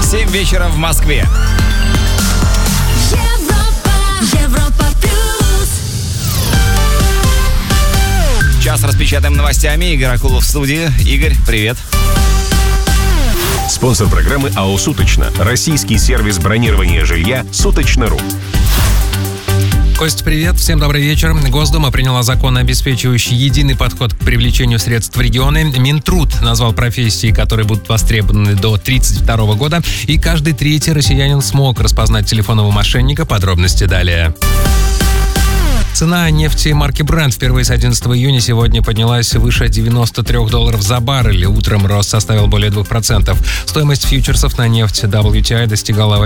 7 вечера в Москве. Европа плюс. Сейчас распечатаем новостями. Игорь Акулов в студии. Игорь, привет. Спонсор программы АО «Суточно». Российский сервис бронирования жилья «Суточно.ру». Кость, привет. Всем добрый вечер. Госдума приняла закон, обеспечивающий единый подход к привлечению средств в регионы. Минтруд назвал профессии, которые будут востребованы до 2032 года. И каждый третий россиянин смог распознать телефонного мошенника. Подробности далее. Цена нефти марки Brent впервые с 11 июня сегодня поднялась выше $93 за баррель. Утром рост составил более 2%. Стоимость фьючерсов на нефть WTI достигала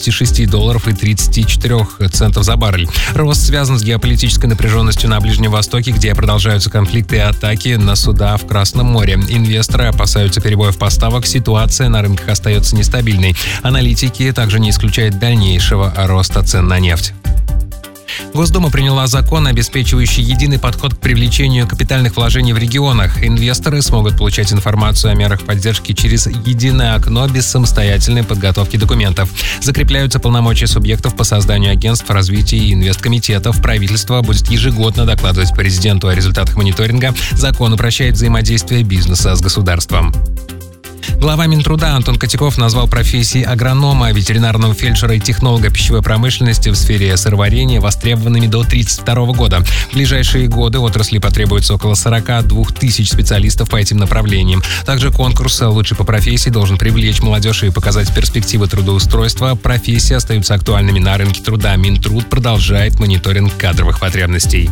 $86,34 за баррель. Рост связан с геополитической напряженностью на Ближнем Востоке, где продолжаются конфликты и атаки на суда в Красном море. Инвесторы опасаются перебоев поставок. Ситуация на рынках остается нестабильной. Аналитики также не исключают дальнейшего роста цен на нефть. Госдума приняла закон, обеспечивающий единый подход к привлечению капитальных вложений в регионах. Инвесторы смогут получать информацию о мерах поддержки через единое окно без самостоятельной подготовки документов. Закрепляются полномочия субъектов по созданию агентств, развития и инвесткомитетов. Правительство будет ежегодно докладывать президенту о результатах мониторинга. Закон упрощает взаимодействие бизнеса с государством. Глава Минтруда Антон Котяков назвал профессии агронома, ветеринарного фельдшера и технолога пищевой промышленности в сфере сыроварения востребованными до 2032 года. В ближайшие годы отрасли потребуется около 42 тысяч специалистов по этим направлениям. Также конкурс «Лучший по профессии» должен привлечь молодежь и показать перспективы трудоустройства. Профессии остаются актуальными на рынке труда. Минтруд продолжает мониторинг кадровых потребностей.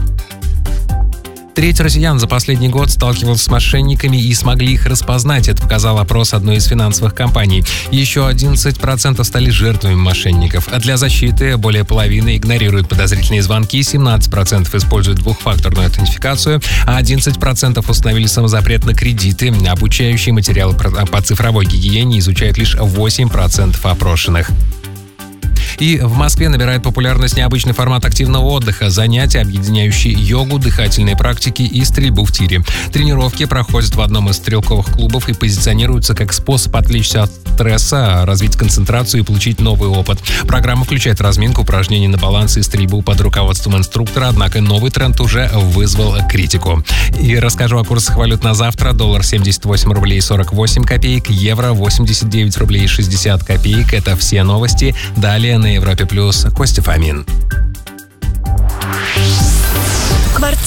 Треть россиян за последний год сталкивалась с мошенниками и смогли их распознать. Это показал опрос одной из финансовых компаний. Еще 11% стали жертвами мошенников. А для защиты более половины игнорируют подозрительные звонки, 17% используют двухфакторную аутентификацию, а 11% установили самозапрет на кредиты. Обучающие материалы по цифровой гигиене изучают лишь 8% опрошенных. И в Москве набирает популярность необычный формат активного отдыха – занятия, объединяющие йогу, дыхательные практики и стрельбу в тире. Тренировки проходят в одном из стрелковых клубов и позиционируются как способ отвлечься от стресса, развить концентрацию и получить новый опыт. Программа включает разминку, упражнения на баланс и стрельбу под руководством инструктора, однако новый тренд уже вызвал критику. И расскажу о курсах валют на завтра. Доллар 78 рублей 48 копеек, евро 89 рублей 60 копеек. Это все новости. Далее на Европе Плюс Костя Фомин.